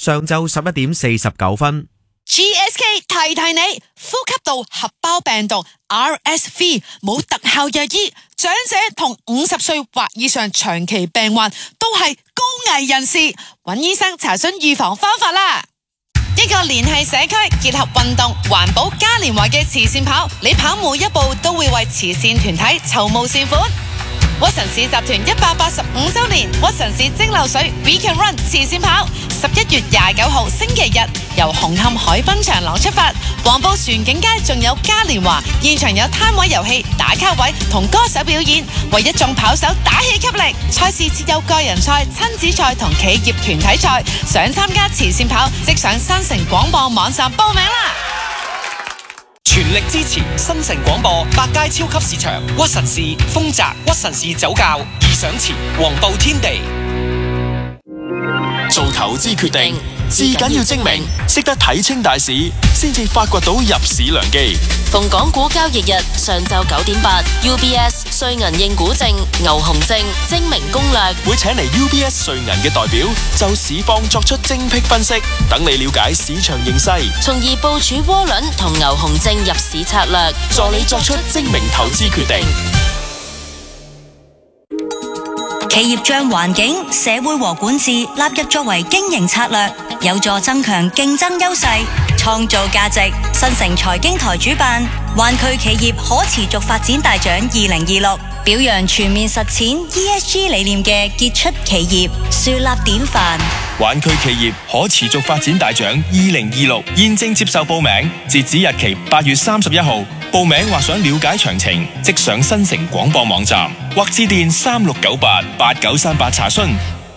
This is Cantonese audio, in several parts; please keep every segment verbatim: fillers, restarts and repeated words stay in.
上晝十一點四十九分。 G S K 提提你，呼吸道合胞病毒 R S V 冇特效藥醫，長者同五十歲或以上長期病患都係高危人士，揾醫生查詢預防方法啦。一個聯繫社區結合運動環保嘉年華嘅慈善跑，你跑每一步都會為慈善團體籌募善款。屈臣氏集團一百八十五周年屈臣氏蒸餾水 We Can Run 慈善跑，十一月廿九號星期日由紅磡海濱長廊出發，黃埔船景街仲有嘉年華，現場有攤位遊戲、打卡位同歌手表演，為一眾跑手打氣給力。賽事設有個人賽、親子賽同企業團體賽，想參加慈善跑，即上新城廣播網站報名啦！ 全力支持新城廣播百佳超級市場、屈臣氏、豐澤、屈臣氏酒窖、義享前、黃埔天地。 做投資決定，至緊要精明，識得睇清大市，先至發掘到入市良機。 逢港股交易日上晝九點八 ，U B S 瑞銀認股證、牛熊證精明攻略， 會請嚟 U B S 瑞銀嘅代表就市況作出精闢分析，等你了解市場形勢， 從而部署窩輪同牛熊證入市策略， 助你作出精明投資決定。 企業將環境、社會和管治納入作為經營策略，有助增強競爭優勢，創造價值。新城財經台主辦灣區企業可持續發展大獎二零二六，表揚全面實踐 E S G 理念嘅傑出企業，樹立典範。 灣區企業可持續發展大獎二零二六現正接受報名，截止日期八月三十一號。報名或想了解詳情，即上新城廣播網站或致電三六九八八九三八查詢。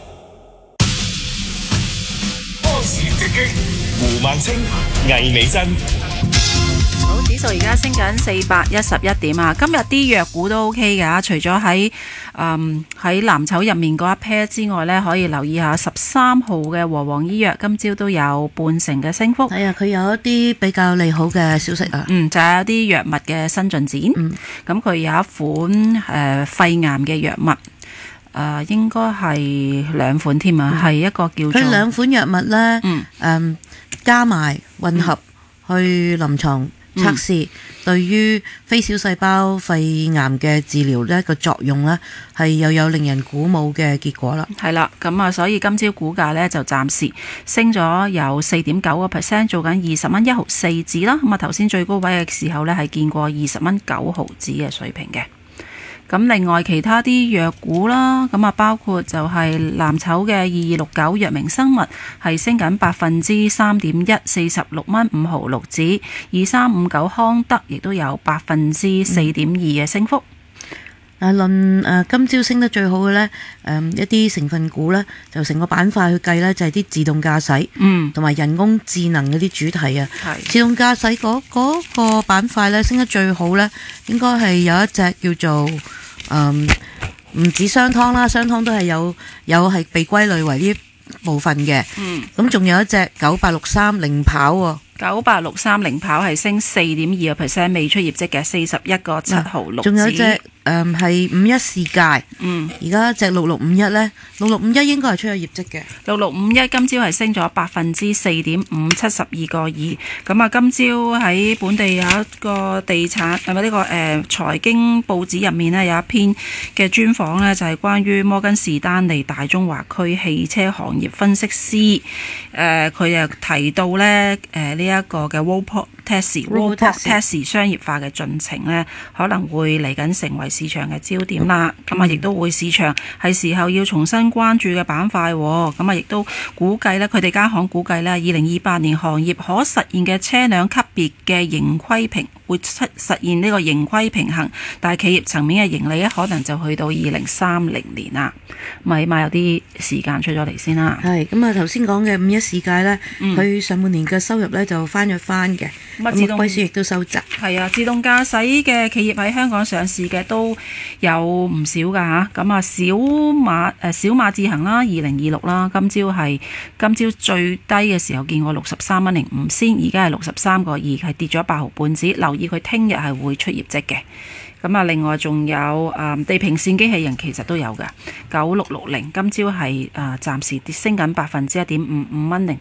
波士直擊，胡孟青、魏美珍。 好，指數而家升緊四百一十一點啊！今日啲藥股都 OK 㗎，除咗喺嗯喺藍籌入面嗰一 pair 之外呢，可以留意下十三號嘅和黃醫藥，今朝都有半成嘅升幅。 係啊，佢有一啲比較利好嘅消息啊。 嗯，就係、是、有啲藥物嘅新進展。嗯，咁佢有一款誒、呃、肺癌嘅藥物。誒、呃、應該係兩款添啊，係、嗯、一個叫做佢兩款藥物咧，嗯，嗯加埋混合去臨床測試，嗯、對於非小細胞肺癌嘅治療呢個作用呢，係又有令人鼓舞嘅結果啦。 係啦，咁啊，所以今朝股價呢就暫時升咗有四點九個 percent， 做緊二十蚊一毫四子啦。咁啊，頭先最高位嘅時候呢，係見過二十蚊九毫子嘅水平嘅。咁另外其他啲藥股啦，咁啊包括就係藍籌嘅二二六九藥明生物係升緊百分之三點一，四十六蚊五毫六子；二三五九康德亦都有百分之四點二嘅升幅。 啊，論誒今朝升得最好嘅呢，誒一啲成分股呢，就成個板塊去計呢，就係啲自動駕駛，嗯，同埋人工智能嗰啲主題啊。係自動駕駛嗰嗰個板塊呢，升得最好呢，應該係有一隻叫做誒唔止商湯啦，商湯都係有有係被歸類為呢部分嘅。嗯，咁仲有一隻九八六三零跑喎。 九八六三零跑係升四點二個 percent， 未出業績嘅四十一個七毫六。 仲有一隻誒係五一世界，嗯，而家隻六六五一咧，六六五一應該係出咗業績嘅。 六六五一今朝係升咗百分之四點五，七十二個二。咁啊，今朝喺本地有一個地產係咪呢個誒、呃、財經報紙入面呢，有一篇嘅專訪呢，就係、是、關於摩根士丹利大中華區汽車行業分析師誒，佢、呃、又提到呢誒呢一個嘅 Robot Taxi、Robot Taxi 商業化嘅進程呢，可能會嚟緊成為市場嘅焦點啦。咁啊，亦都會市場係時候要重新關注嘅板塊。咁啊，亦都估計呢，佢哋間行估計呢，二零二八年行業可實現嘅車輛級別嘅盈虧平會出實現呢個盈虧平衡，但係企業層面嘅盈利咧，可能就去到二零三零年啦。咁起碼有啲時間出咗嚟先啦。 係咁啊，頭先講嘅五一世界呢，佢、嗯、上半年嘅收入呢就翻咗翻嘅，咁啊虧損亦都收窄。係啊，自動駕駛嘅企業喺香港上市嘅都有唔少㗎嚇。咁啊，小馬誒小馬智行啦，二零二六啦，今朝係今朝最低嘅時候見過六十三蚊零五仙，而家係六十三個二，係跌咗八毫半子。留意佢聽日係會出業績嘅。咁啊，另外仲有誒、嗯、地平線機器人其實都有㗎，九六六零今朝係誒暫時跌升緊百分之一點五五蚊零